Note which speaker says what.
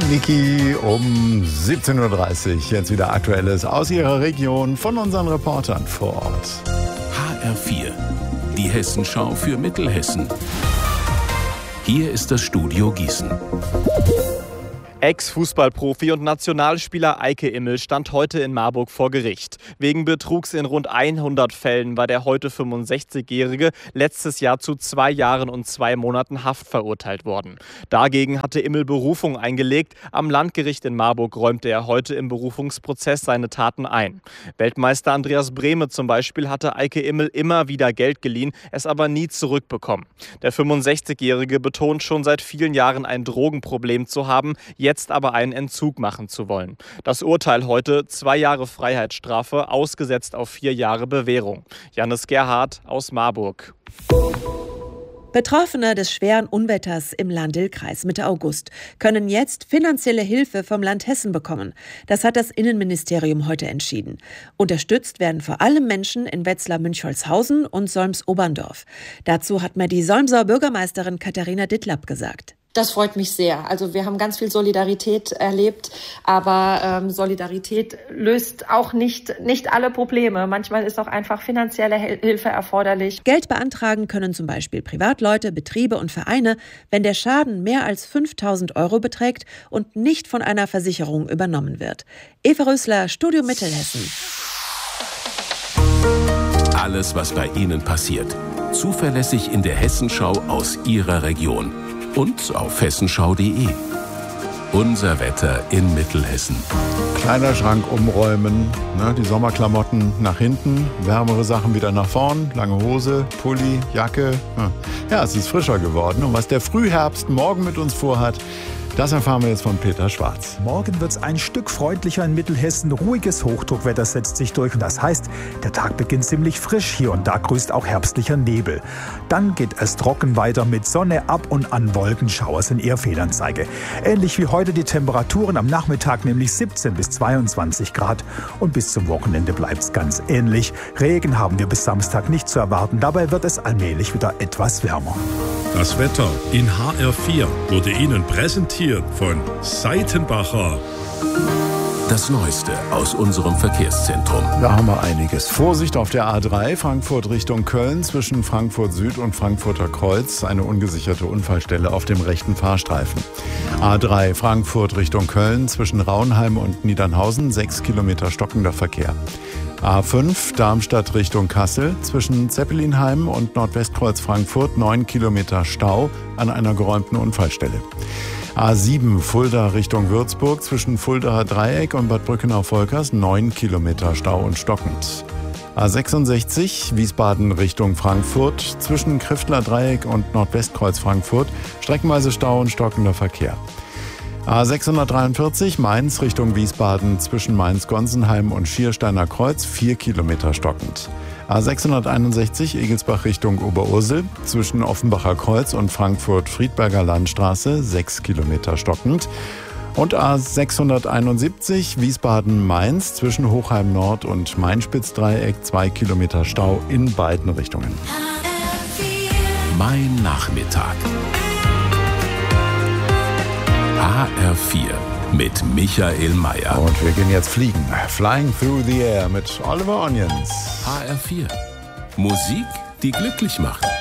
Speaker 1: Niki um 17.30 Uhr. Jetzt wieder Aktuelles aus Ihrer Region von unseren Reportern vor Ort.
Speaker 2: HR4, die Hessenschau für Mittelhessen. Hier ist das Studio Gießen.
Speaker 3: Ex-Fußballprofi und Nationalspieler Eike Immel stand heute in Marburg vor Gericht. Wegen Betrugs in rund 100 Fällen war der heute 65-Jährige letztes Jahr zu 2 Jahren und 2 Monaten Haft verurteilt worden. Dagegen hatte Immel Berufung eingelegt. Am Landgericht in Marburg räumte er heute im Berufungsprozess seine Taten ein. Weltmeister Andreas Brehme zum Beispiel hatte Eike Immel immer wieder Geld geliehen, es aber nie zurückbekommen. Der 65-Jährige betont schon seit vielen Jahren ein Drogenproblem zu haben, jetzt aber einen Entzug machen zu wollen. Das Urteil heute: 2 Jahre Freiheitsstrafe, ausgesetzt auf 4 Jahre Bewährung. Jannis Gerhardt aus Marburg.
Speaker 4: Betroffene des schweren Unwetters im Lahn-Dill-Kreis Mitte August können jetzt finanzielle Hilfe vom Land Hessen bekommen. Das hat das Innenministerium heute entschieden. Unterstützt werden vor allem Menschen in Wetzlar-Münchholzhausen und Solms-Oberndorf. Dazu hat mir die Solmser Bürgermeisterin Katharina Dittlapp gesagt.
Speaker 5: Das freut mich sehr. Also wir haben ganz viel Solidarität erlebt, aber Solidarität löst auch nicht alle Probleme. Manchmal ist auch einfach finanzielle Hilfe erforderlich.
Speaker 4: Geld beantragen können zum Beispiel Privatleute, Betriebe und Vereine, wenn der Schaden mehr als 5.000 € beträgt und nicht von einer Versicherung übernommen wird. Eva Rösler, Studio Mittelhessen.
Speaker 2: Alles, was bei Ihnen passiert. Zuverlässig in der Hessenschau aus Ihrer Region. Und auf hessenschau.de. Unser Wetter in Mittelhessen.
Speaker 1: Kleiderschrank umräumen, die Sommerklamotten nach hinten, wärmere Sachen wieder nach vorn, lange Hose, Pulli, Jacke. Ja, es ist frischer geworden. Und was der Frühherbst morgen mit uns vorhat, das erfahren wir jetzt von Peter Schwarz.
Speaker 6: Morgen wird es ein Stück freundlicher in Mittelhessen. Ruhiges Hochdruckwetter setzt sich durch. Und das heißt, der Tag beginnt ziemlich frisch. Hier und da grüßt auch herbstlicher Nebel. Dann geht es trocken weiter mit Sonne, ab und an Wolkenschauer sind eher Fehlanzeige. Ähnlich wie heute die Temperaturen am Nachmittag, nämlich 17 bis 22 Grad. Und bis zum Wochenende bleibt es ganz ähnlich. Regen haben wir bis Samstag nicht zu erwarten. Dabei wird es allmählich wieder etwas wärmer.
Speaker 7: Das Wetter in HR4 wurde Ihnen präsentiert von Seitenbacher.
Speaker 2: Das Neueste aus unserem Verkehrszentrum.
Speaker 1: Da haben wir einiges. Vorsicht auf der A3, Frankfurt Richtung Köln, zwischen Frankfurt Süd und Frankfurter Kreuz. Eine ungesicherte Unfallstelle auf dem rechten Fahrstreifen. A3, Frankfurt Richtung Köln, zwischen Raunheim und Niedernhausen, 6 Kilometer stockender Verkehr. A5, Darmstadt Richtung Kassel, zwischen Zeppelinheim und Nordwestkreuz Frankfurt, 9 Kilometer Stau an einer geräumten Unfallstelle. A7, Fulda Richtung Würzburg, zwischen Fuldaer Dreieck und Bad Brückenau-Volkers, 9 Kilometer Stau und stockend. A66, Wiesbaden Richtung Frankfurt, zwischen Kriftler Dreieck und Nordwestkreuz Frankfurt, streckenweise Stau und stockender Verkehr. A643, Mainz Richtung Wiesbaden, zwischen Mainz-Gonsenheim und Schiersteiner Kreuz, 4 Kilometer stockend. A661, Egelsbach Richtung Oberursel, zwischen Offenbacher Kreuz und Frankfurt-Friedberger Landstraße, 6 Kilometer stockend. Und A671, Wiesbaden-Mainz, zwischen Hochheim Nord und Mainspitz-Dreieck, 2 Kilometer Stau in beiden Richtungen.
Speaker 2: Mein Nachmittag. HR4 mit Michael Mayer.
Speaker 1: Und wir gehen jetzt fliegen. Flying Through the Air mit Oliver Onions.
Speaker 2: HR4. Musik, die glücklich macht.